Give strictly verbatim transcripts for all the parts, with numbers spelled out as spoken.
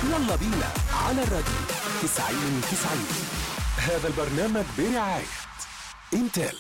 يلا بينا على الراديو تسعين تسعين. هذا البرنامج برعاية انتل.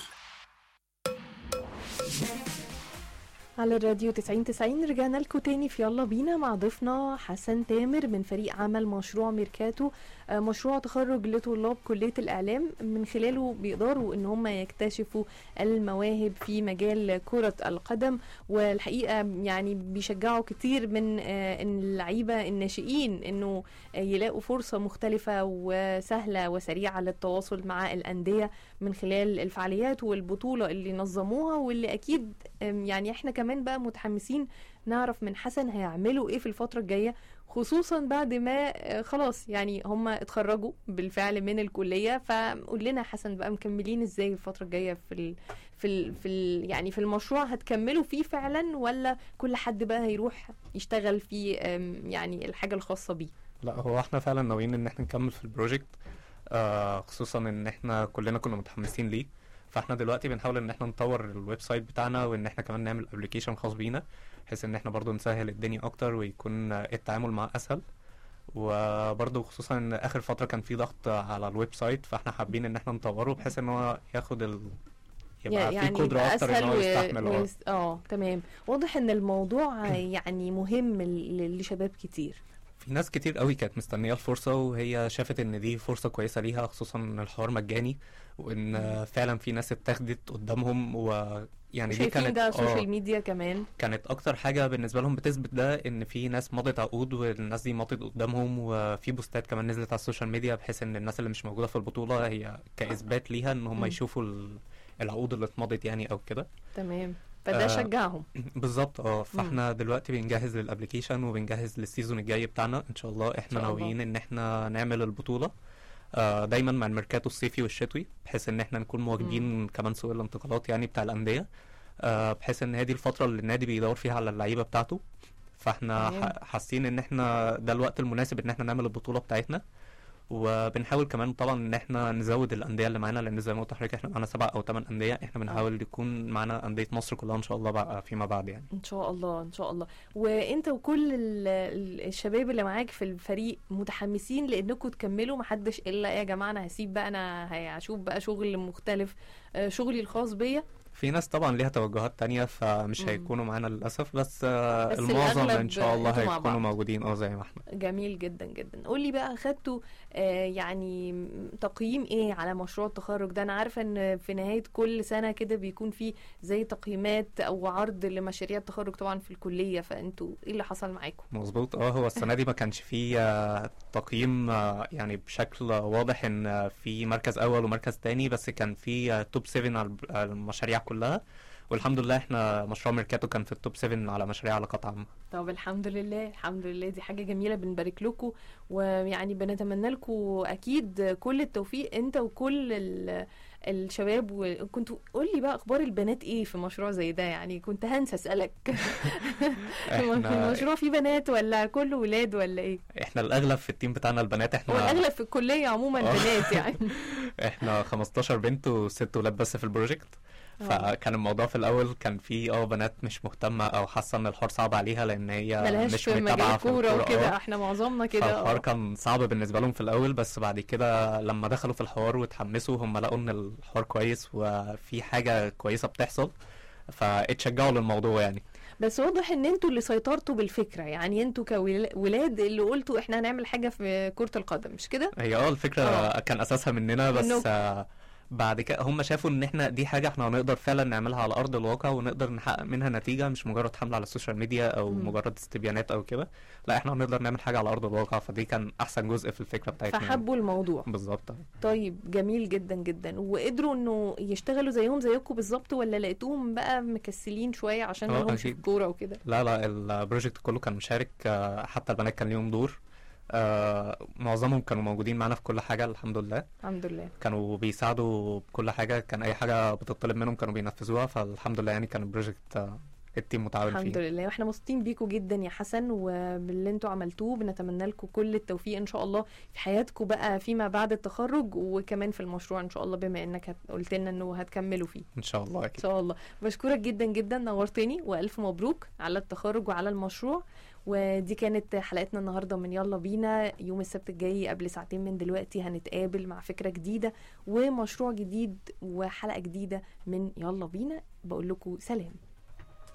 على الراديو تسعين تسعين رجعنا لكم تاني في يلا بينا مع ضيفنا حسن تامر من فريق عمل مشروع ميركاتو، مشروع تخرج لطلاب كلية الإعلام من خلاله بيقدروا ان هم يكتشفوا المواهب في مجال كرة القدم. والحقيقة يعني بيشجعوا كتير من اللعيبة الناشئين انه يلاقوا فرصة مختلفة وسهلة وسريعة للتواصل مع الأندية من خلال الفعاليات والبطولة اللي نظموها، واللي اكيد يعني احنا كمان بقى متحمسين نعرف من حسن هيعملوا ايه في الفترة الجاية، خصوصا بعد ما خلاص يعني هم اتخرجوا بالفعل من الكلية. فقول لنا حسن بقى مكملين ازاي الفترة الجاية في ال في ال في ال يعني في المشروع، هتكملوا فيه فعلا ولا كل حد بقى هيروح يشتغل في يعني الحاجة الخاصة بيه؟ لا، هو احنا فعلا ناويين ان احنا نكمل في البروجكت، آه خصوصا ان احنا كلنا كنا متحمسين ليه. فاحنا دلوقتي بنحاول ان احنا نطور الويب سايت بتاعنا، وان احنا كمان نعمل ابلكيشن خاص بينا بحيث ان احنا برضو نسهل الدنيا اكتر ويكون التعامل معاه اسهل. وبرضو خصوصا ان اخر فترة كان في ضغط على الويب سايت، فاحنا حابين ان احنا نطوره بحيث ان هو ياخد ال... يبقى يعني في قدرة اكتر ان هو يستحمل. اه اه تمام. واضح ان الموضوع يعني مهم لشباب كتير. في ناس كتير قوي كانت مستنية الفرصة، وهي شافت ان دي فرصة كويسة ليها، خصوصا ان الحوار مجاني، وان فعلا في ناس اتاخدت قدامهم. ويعني دي كانت ده السوشيال ميديا كمان كانت اكتر حاجة بالنسبة لهم بتثبت ده، ان في ناس مضت عقود والناس دي مضت قدامهم، وفي بوستات كمان نزلت على السوشيال ميديا بحيث ان الناس اللي مش موجودة في البطولة هي كاثبات ليها ان هم يشوفوا العقود اللي اتمضت يعني او كده. تمام، فده آه شجعهم بالظبط. اه فاحنا مم. دلوقتي بنجهز للابليكيشن وبنجهز للسيزون الجاي بتاعنا ان شاء الله. احنا ناويين ان احنا نعمل البطوله آه دايما مع الميركاتو الصيفي والشتوي، بحيث ان احنا نكون مواجدين كمان سوق الانتقالات يعني بتاع الانديه، آه بحيث ان هي دي الفتره اللي النادي بيدور فيها على اللعيبه بتاعته. فاحنا حاسين ان احنا ده الوقت المناسب ان احنا نعمل البطوله بتاعتنا. وبنحاول كمان طبعا ان احنا نزود الانديه اللي معانا، لان زي ما قلت لحضرتك احنا معانا سبع او ثمان انديه، احنا بنحاول يكون معانا انديه مصر كلها ان شاء الله بقى فيما بعد يعني. ان شاء الله ان شاء الله. وانت وكل الشباب اللي معاك في الفريق متحمسين لانكم تكملوا، محدش الا يا جماعه انا هسيب بقى، انا هشوف بقى شغل مختلف، شغلي الخاص بيا. في ناس طبعا ليها توجهات تانية فمش مم. هيكونوا معانا للأسف، بس, بس المعظم ان شاء الله هيكونوا موجودين اه زي ما احنا. جميل جدا جدا. قولي بقى خدتوا آه يعني تقييم ايه على مشروع التخرج ده؟ انا عارفة ان في نهاية كل سنة كده بيكون في زي تقييمات او عرض لمشاريع التخرج طبعا في الكلية، فانتوا ايه اللي حصل معاكم؟ مظبوط. اه هو السنة دي ما كانش فيه آه تقييم آه يعني بشكل واضح ان آه في مركز اول ومركز تاني، بس كان في آه توب سبعة على المشاريع كلها، والحمد لله احنا مشروع ميركاتو كان في التوب سبعة على مشاريع علاقات عامة. طب الحمد لله الحمد لله، دي حاجة جميلة، بنبارك لكم ويعني بنتمنى لكم اكيد كل التوفيق انت وكل الشباب. وكنتوا قولي بقى اخبار البنات ايه في مشروع زي ده؟ يعني كنت هنسى اسالك المشروع فيه بنات ولا كله ولاد ولا ايه؟ احنا الاغلب في التيم بتاعنا البنات، احنا والاغلب في الكلية عموما بنات يعني احنا خمستاشر بنت وست ولاد بس في البروجكت. فكان الموضوع في الاول كان في اه بنات مش مهتمه او حاسه ان الحوار صعب عليها لان هي مش متابعه في الكوره وكده، احنا معظمنا كده. الحوار كان صعب بالنسبه لهم في الاول، بس بعد كده لما دخلوا في الحوار وتحمسوا هم لقوا ان الحوار كويس وفي حاجه كويسه بتحصل، فاتشجعوا للموضوع يعني. بس واضح ان انتوا اللي سيطرتوا بالفكره، يعني انتوا كولاد اللي قلتوا احنا هنعمل حاجه في كره القدم، مش كده؟ هي اه الفكره أوه. كان اساسها مننا، بس آه بعد كده هم شافوا ان احنا دي حاجه احنا هنقدر فعلا نعملها على ارض الواقع ونقدر نحقق منها نتيجه، مش مجرد حمله على السوشيال ميديا او مم. مجرد استبيانات او كده، لا احنا هنقدر نعمل حاجه على ارض الواقع. فدي كان احسن جزء في الفكره بتاعتنا، فحبوا يعني الموضوع بالظبط. طيب جميل جدا جدا. وقدروا انه يشتغلوا زيهم زيكم بالظبط ولا لقيتوهم بقى مكسلين شويه عشان لهم في الكوره وكده؟ لا لا البروجكت كله كان مشارك، حتى البنات كان ليهم دور، آه معظمهم كانوا موجودين معنا في كل حاجة الحمد لله. الحمد لله كانوا بيساعدوا بكل حاجة، كان أي حاجة بتطلب منهم كانوا بينفذوها، فالحمد لله يعني كان البروجكت آه التيم متعاون فيه الحمد لله. واحنا مبسوطين بيكم جدا يا حسن وباللي انتوا عملتوه، بنتمنى لكم كل التوفيق ان شاء الله في حياتكم بقى فيما بعد التخرج، وكمان في المشروع ان شاء الله بما انك قلت لنا انه هتكملوا فيه ان شاء الله. اكيد ان شاء الله. بشكرك جدا جدا، نورتني والف مبروك على التخرج وعلى المشروع، ودي كانت حلقتنا النهاردة من يلا بينا. يوم السبت الجاي قبل ساعتين من دلوقتي هنتقابل مع فكرة جديدة ومشروع جديد وحلقة جديدة من يلا بينا. بقول لكم سلام.